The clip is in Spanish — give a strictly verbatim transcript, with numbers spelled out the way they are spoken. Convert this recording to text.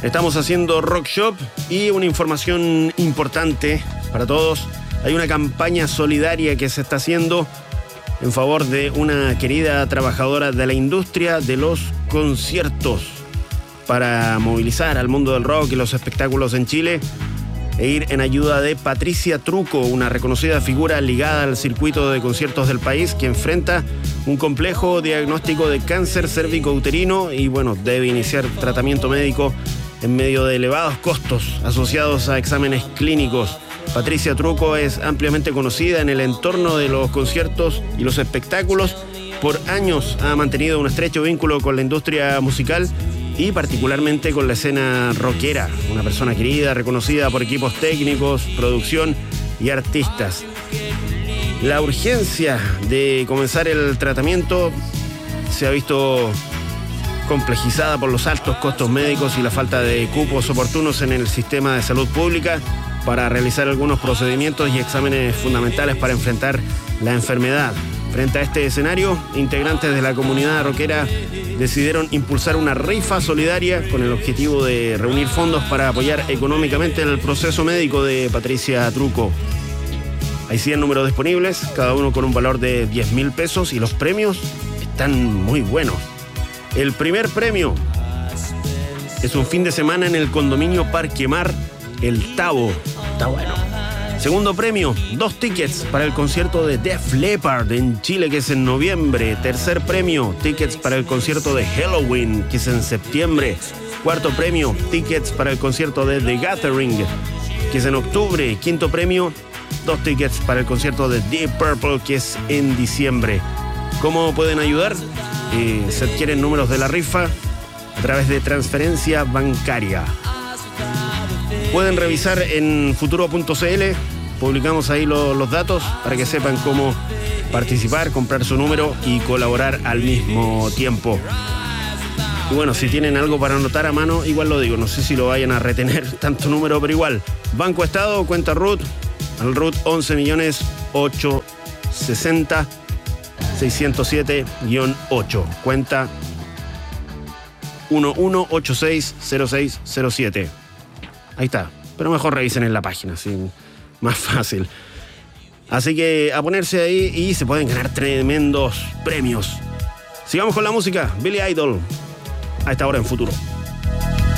Estamos haciendo Rock Shop y una información importante para todos. Hay una campaña solidaria que se está haciendo en favor de una querida trabajadora de la industria de los conciertos para movilizar al mundo del rock y los espectáculos en Chile e ir en ayuda de Patricia Truco, una reconocida figura ligada al circuito de conciertos del país que enfrenta un complejo diagnóstico de cáncer cérvico-uterino y bueno, debe iniciar tratamiento médico en medio de elevados costos asociados a exámenes clínicos. Patricia Truco es ampliamente conocida en el entorno de los conciertos y los espectáculos. Por años ha mantenido un estrecho vínculo con la industria musical y particularmente con la escena rockera. Una persona querida, reconocida por equipos técnicos, producción y artistas. La urgencia de comenzar el tratamiento se ha visto complejizada por los altos costos médicos y la falta de cupos oportunos en el sistema de salud pública para realizar algunos procedimientos y exámenes fundamentales para enfrentar la enfermedad. Frente a este escenario, integrantes de la comunidad rockera decidieron impulsar una rifa solidaria con el objetivo de reunir fondos para apoyar económicamente el proceso médico de Patricia Truco. Hay cien números disponibles, cada uno con un valor de diez mil pesos y los premios están muy buenos. El primer premio es un fin de semana en el condominio Parque Mar, El Tabo. Está bueno. Segundo premio, dos tickets para el concierto de Def Leppard en Chile, que es en noviembre. Tercer premio, tickets para el concierto de Halloween, que es en septiembre. Cuarto premio, tickets para el concierto de The Gathering, que es en octubre. Quinto premio, dos tickets para el concierto de Deep Purple, que es en diciembre. ¿Cómo pueden ayudar? Eh, se adquieren números de la rifa a través de transferencia bancaria. Pueden revisar en futuro punto c l, publicamos ahí lo, los datos para que sepan cómo participar, comprar su número y colaborar al mismo tiempo. Y bueno, si tienen algo para anotar a mano, igual lo digo, no sé si lo vayan a retener tanto número, pero igual. Banco Estado, cuenta R U T, al R U T once millones ochocientos sesenta seiscientos siete guión ocho, cuenta uno uno ocho seis cero seis cero siete. Ahí está, pero mejor revisen en la página, así más fácil. Así que a ponerse ahí y se pueden ganar tremendos premios. Sigamos con la música. Billy Idol, a esta hora en Futuro.